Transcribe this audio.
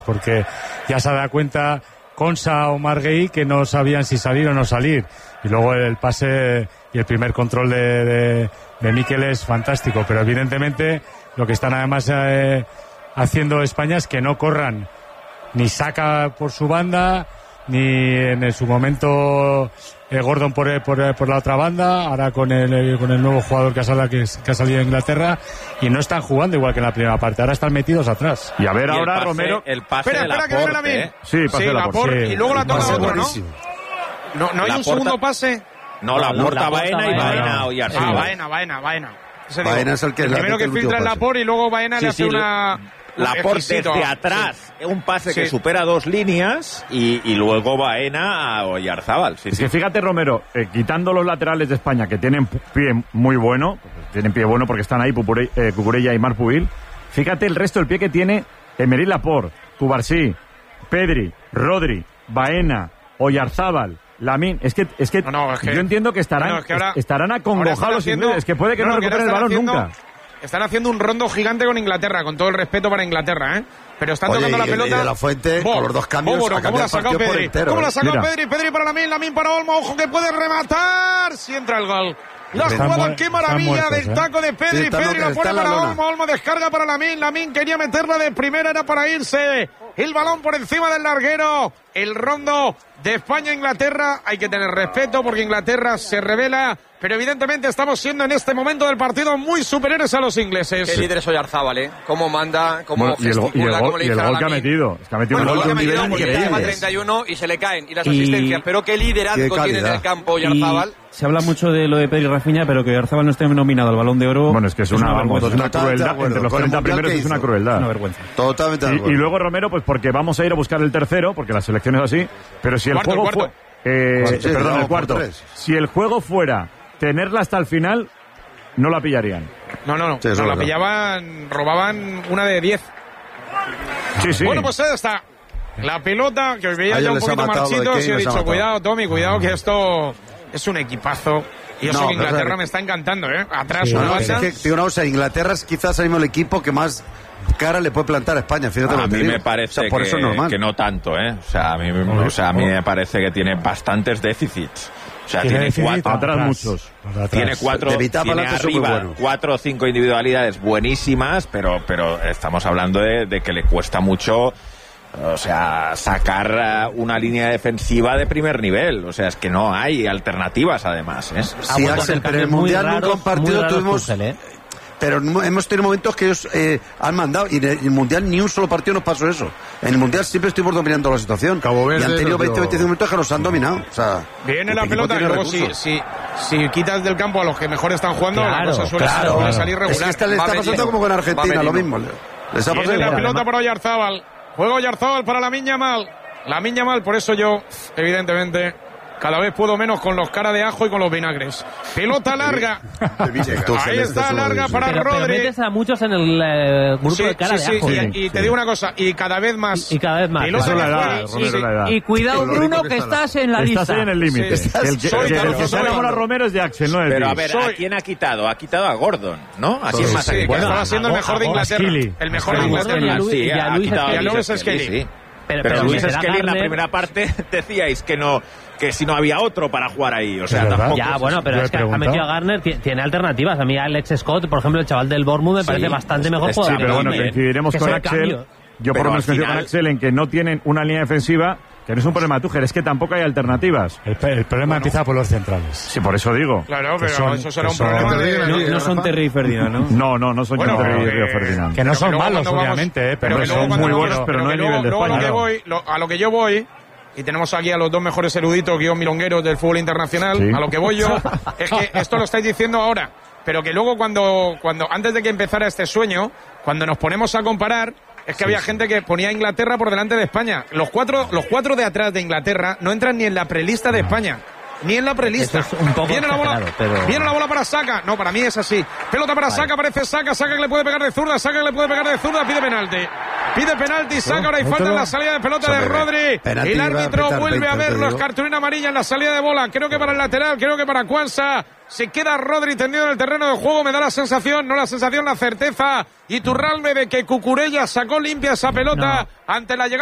porque ya se da cuenta Konsa o Marguerite que no sabían si salir o no salir, y luego el pase y el primer control de Mikel es fantástico, pero evidentemente lo que están además haciendo España es que no corran ni Saka por su banda, ni en su momento Gordon por la otra banda, ahora con el nuevo jugador que ha salido de Inglaterra, y no están jugando igual que en la primera parte, ahora están metidos atrás. Y a ver, y ahora pase, Romero, el pase espera que viene Lamine. Sí, pase de Laporte. Y luego la toma otro, ¿no? No hay un segundo pase. No, Laporte, Baena y Baena o Yarzabal. Baena. Baena es el primero que filtra el Laporte y luego Baena le hace una... Laporte desde atrás, un pase que supera 2 líneas y luego Baena a Oyarzabal. Es que fíjate, Romero, quitando los laterales de España que tienen pie muy bueno, porque están ahí Cucurella y Marpubil, fíjate el resto del pie que tiene Aymeric Laporte, Cubarsí, Pedri, Rodri, Baena, Oyarzabal, Lamine. Es que yo entiendo que estarán acongojados los ingleses, es que puede que no recuperen el balón nunca. Están haciendo un rondo gigante con Inglaterra, con todo el respeto para Inglaterra, ¿eh? Pero están tocando la pelota. Y de la Fuente, con los dos cambios, ¿cómo la ha sacado Pedri? ¿Cómo la ha sacado Pedri? Pedri para Lamine para Olmo, ojo que puede rematar. Si entra el gol. La jugada, qué maravilla del taco de Pedri. Pedri lo pone para Olmo. Olmo descarga para Lamine. Lamine quería meterla de primera, era para irse. El balón por encima del larguero. El rondo de España-Inglaterra. Hay que tener respeto porque Inglaterra se revela. Pero evidentemente estamos siendo en este momento del partido muy superiores a los ingleses. Qué líder es Oyarzabal, ¿eh? Cómo manda, cómo gesticula, cómo le dice a Lamine. Y el gol que ha metido. Es que ha metido un gol de un nivel increíble. Lleva 31 y se le caen. Y las asistencias. Pero qué liderazgo tiene en el campo Oyarzabal. Se habla mucho de lo de Pedri y Rafinha, pero que Oyarzabal no esté nominado al Balón de Oro. Bueno, es que es una crueldad. Entre los 30 primeros es una crueldad. Una vergüenza. Totalmente de acuerdo. Y luego, Romero, pues porque vamos a ir a buscar el tercero, porque la selección es así. Pero si el juego fue... el cuarto. Si el juego fuera tenerla hasta el final, no la pillarían. No, la pillaban, robaban una de 10. Sí. Bueno, pues ahí está. La pelota, que os veía ya un poquito marchitos, y he dicho, cuidado, Tommy, cuidado, que esto es un equipazo. Y eso que Inglaterra me está encantando, ¿eh? Atrás, Inglaterra es quizás el mismo equipo que más cara le puede plantar a España. Fíjate, a mí me parece que no tanto, ¿eh? A mí me parece que tiene bastantes déficits. Tiene 4 atrás muchos. Tiene 4 arriba, 4 o 5 individualidades buenísimas, pero estamos hablando de que le cuesta mucho, sacar una línea defensiva de primer nivel. Es que no hay alternativas, además, ¿eh? Sí, Axel, pero en el Mundial nunca un partido tuvimos... Pero hemos tenido momentos que ellos han mandado, y en el Mundial ni un solo partido nos pasó eso. En el Mundial siempre estuvimos dominando la situación. Cabo Verde, y han tenido 20-25 minutos que nos han dominado. Viene la pelota y luego si quitas del campo a los que mejor están jugando, la cosa suele salir regular. Es que le está pasando como con Argentina, lo mismo. Viene la pelota para Oyarzabal. Juega Oyarzabal para Lamine Yamal. Lamine Yamal, por eso yo, evidentemente... Cada vez puedo menos con los cara de ajo y con los vinagres. Pelota larga. Ahí está, larga para Rodri. Pero metes a muchos en el grupo de cara de ajo. Y te digo una cosa, y cada vez más. Eso es la edad, Romero, la edad. Y cuidado, Bruno, que estás en la lista. Estás ahí en el límite. El que se enamora a Romero es de Axel, no es de Pero a ver, ¿a quién ha quitado? Ha quitado a Gordon, ¿no? Así es más aquí. Bueno, estaba siendo el mejor de Inglaterra. El mejor de Inglaterra. Sí, ha quitado a Luis Skelly. Pero Luis Skelly en la primera parte decíais que si no había otro para jugar ahí, tampoco. Ya, bueno, pero es que ha metido a Garner, tiene alternativas. A mí Alex Scott, por ejemplo, el chaval del Bournemouth, me parece bastante mejor jugador. Sí, pero bueno, coincidiremos con Axel. Yo por lo menos coincido con Axel en que no tienen una línea defensiva, que no es un problema de Tuchel, es que tampoco hay alternativas. El problema empieza por los centrales. Sí, por eso digo. Claro, pero eso será un problema de... No son Terry y Ferdinand, ¿no? No son Terry y Ferdinand. Que no son malos, obviamente, pero son muy buenos, pero no a nivel de España. A lo que yo voy... Y tenemos aquí a los dos mejores eruditos, milongueros del fútbol internacional. Sí. A lo que voy yo es que esto lo estáis diciendo ahora, pero que luego cuando antes de que empezara este sueño, cuando nos ponemos a comparar, es que había gente que ponía a Inglaterra por delante de España. Los cuatro de atrás de Inglaterra no entran ni en la prelista de España. ni en la prelista. Viene la bola, viene la bola para Saka. No, para mí es así. Pelota para Saka, parece Saka que le puede pegar de zurda, pide penalti, Saka, ahora hay falta en la salida de pelota de Rodri. El árbitro vuelve a ver los cartulina amarilla en la salida de bola, creo que para el lateral, creo que para Cuansa. Se queda Rodri tendido en el terreno de juego, me da la sensación, la certeza, Iturralbe, de que Cucurella sacó limpia esa pelota ante la llegada